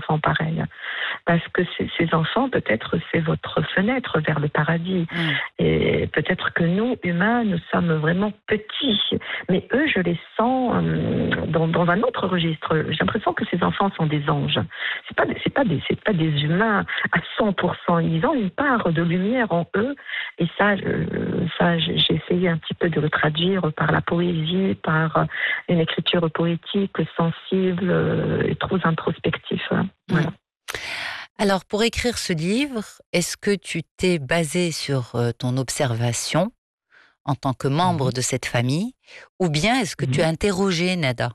enfants pareils. Parce que ces enfants, peut-être, c'est votre fenêtre vers le paradis. Et peut-être que nous, humains, nous sommes vraiment petits. Mais eux, je les sens dans un autre registre. J'ai l'impression que ces enfants sont des anges. C'est pas des humains à 100%. Ils ont une part de lumière en eux. Et ça, j'ai essayé un petit peu de le traduire par la poésie, par une écriture poétique, sensible et trop introspective. Voilà. Alors, pour écrire ce livre, est-ce que tu t'es basé sur ton observation en tant que membre de cette famille, ou bien est-ce que tu as interrogé Nada?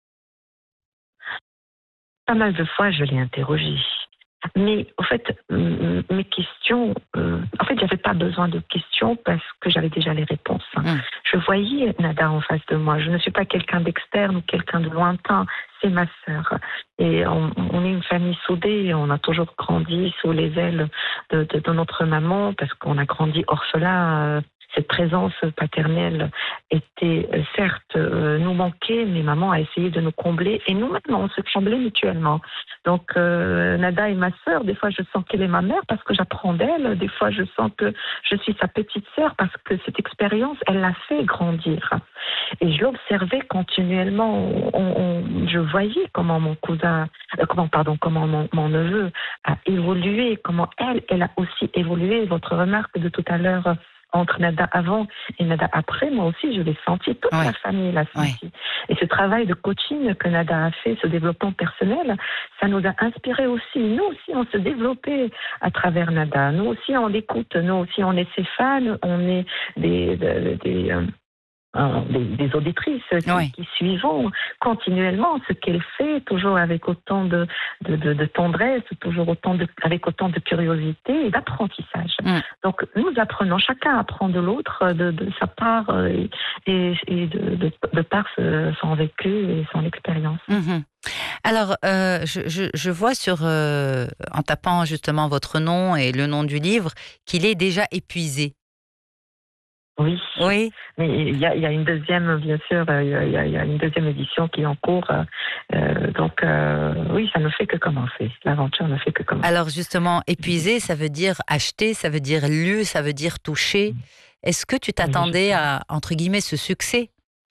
Pas mal de fois, je l'ai interrogée. Mais en fait, mes questions, en fait, j'avais pas besoin de questions parce que j'avais déjà les réponses. Je voyais Nada en face de moi. Je ne suis pas quelqu'un d'externe ou quelqu'un de lointain. C'est ma sœur. Et on est une famille soudée. On a toujours grandi sous les ailes de notre maman parce qu'on a grandi orphelin. Cette présence paternelle était, certes, nous manquait, mais maman a essayé de nous combler. Et nous-mêmes, on se comblait mutuellement. Donc, Nada est ma sœur. Des fois, je sens qu'elle est ma mère parce que j'apprends d'elle. Des fois, je sens que je suis sa petite sœur parce que cette expérience, elle l'a fait grandir. Et je l'observais continuellement. Je voyais comment mon cousin, comment mon neveu a évolué, comment elle a aussi évolué. Votre remarque de tout à l'heure, entre Nada avant et Nada après, moi aussi, je l'ai senti, toute la famille l'a senti. Et ce travail de coaching que Nada a fait, ce développement personnel, ça nous a inspiré aussi. Nous aussi, on se développait à travers Nada. Nous aussi, on l'écoute. Nous aussi, on est ses fans. On est des auditrices qui suivons continuellement ce qu'elle fait, toujours avec autant de tendresse, toujours avec autant de curiosité et d'apprentissage. Donc nous apprenons, chacun apprend de l'autre, de sa part et de par son vécu et son expérience. Alors, je vois en tapant justement votre nom et le nom du livre, qu'il est déjà épuisé. Oui. Mais il y a une deuxième, bien sûr, il y a une deuxième édition qui est en cours. Donc, oui, ça ne fait que commencer. L'aventure ne fait que commencer. Alors, justement, épuisé, ça veut dire acheter, ça veut dire lu, ça veut dire toucher. Est-ce que tu t'attendais à, entre guillemets, ce succès?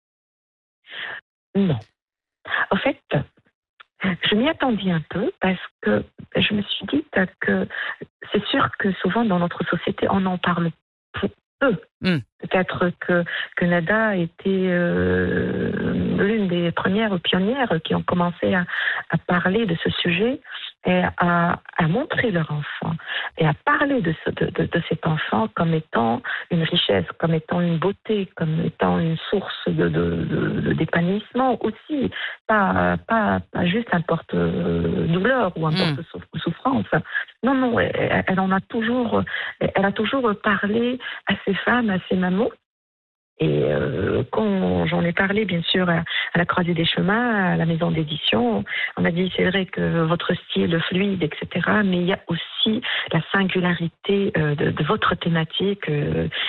Non. En fait, je m'y attendais un peu parce que je me suis dit que c'est sûr que souvent dans notre société, on en parle peu. Peut-être que Nada a été l'une des premières pionnières qui ont commencé à parler de ce sujet et à montrer leur enfant et à parler de cet enfant comme étant une richesse, comme étant une beauté, comme étant une source d'épanouissement aussi, pas juste un porte-douleur ou un porte-souffrance. Non, elle a toujours parlé à ses femmes, à ses mamans. Et quand j'en ai parlé, bien sûr, à la Croisée des Chemins, à la maison d'édition, on m'a dit, c'est vrai que votre style fluide, etc., mais il y a aussi la singularité de votre thématique